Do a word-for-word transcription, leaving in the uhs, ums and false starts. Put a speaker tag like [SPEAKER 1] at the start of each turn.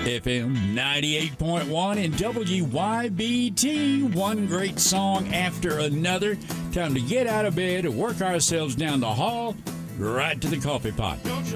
[SPEAKER 1] F M ninety-eight point one and W Y B T. One great song after another. Time to get out of bed, work ourselves down the hall, right to the coffee pot.